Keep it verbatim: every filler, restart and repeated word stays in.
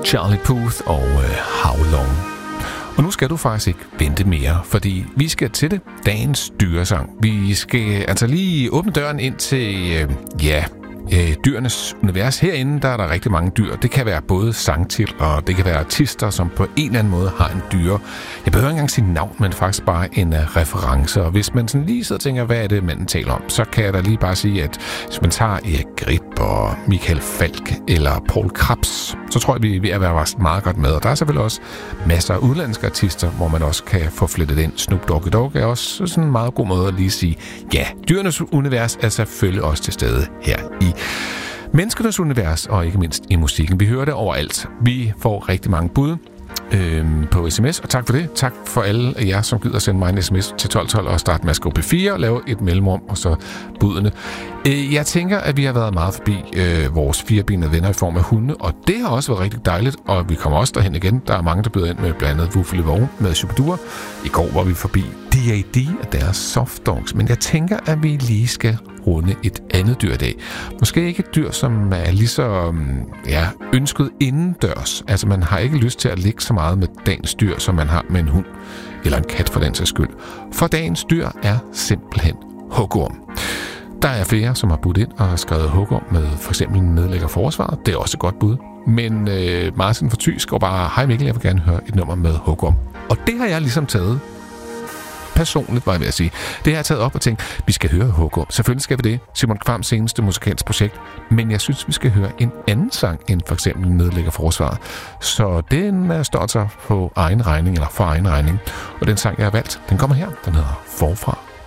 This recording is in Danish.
Charlie Puth og uh, How Long. Og nu skal du faktisk ikke vente mere, fordi vi skal til det. Dagens dyresang. Vi skal altså lige åbne døren ind til, øh, ja, øh, dyrenes univers. Herinde der er der rigtig mange dyr. Det kan være både sangtitler, og det kan være artister, som på en eller anden måde har en dyre. Jeg behøver ikke engang sige navn, men faktisk bare en uh, reference. Og hvis man sådan lige sidder og tænker, hvad er det, manden taler om, så kan jeg da lige bare sige, at hvis man tager Erik Grip og Michael Falk eller Paul Krebs, så tror jeg, vi er ved at være meget godt med. Og der er selvfølgelig også masser af udlandske artister, hvor man også kan få flettet ind. Snoop Doggy Dogg er også sådan en meget god måde at lige sige, ja, dyrenes univers er selvfølgelig også til stede her i menneskenes univers, og ikke mindst i musikken. Vi hører det overalt. Vi får rigtig mange bud øhm, på sms, og tak for det. Tak for alle jer, som gider sende mig en sms til tolv tolv og starte med at skrive P fire og lave et mellemrum, og så budene. Øh, jeg tænker, at vi har været meget forbi øh, vores firebenede venner i form af hunde, og det har også været rigtig dejligt, og vi kommer også derhen igen. Der er mange, der byder ind med blandt andet Wuffle Vore med Superdure. I går var vi forbi D A D og deres soft dogs, men jeg tænker, at vi lige skal runde et andet dyr i dag. Måske ikke et dyr, som er lige så ja, ønsket indendørs. Altså, man har ikke lyst til at ligge så meget med dagens dyr, som man har med en hund eller en kat for den sags skyld. For dagens dyr er simpelthen hugorm. Der er flere, som har budt ind og har skrevet hugorm med for eksempel nedlægger forsvaret. Det er også et godt bud. Men øh, Martin for Thy skriver bare, hej Mikkel, jeg vil gerne høre et nummer med hugorm. Og det har jeg ligesom taget personligt, var jeg ved at sige. Det har jeg taget op og tænkt, vi skal høre hugorm. Selvfølgelig skal vi det. Simon Kvams seneste musikalske projekt. Men jeg synes, vi skal høre en anden sang, end for eksempel nedlægger forsvaret. Så den uh, står altså på egen regning, eller for egen regning. Og den sang, jeg har valgt, den kommer her. Den hedder Forfra.